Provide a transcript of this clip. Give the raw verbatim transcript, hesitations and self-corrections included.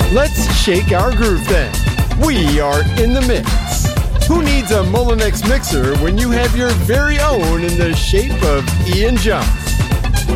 Let's shake our groove then. We are in the mix. Who needs a Molinex mixer when you have your very own in the shape of Ian Jones?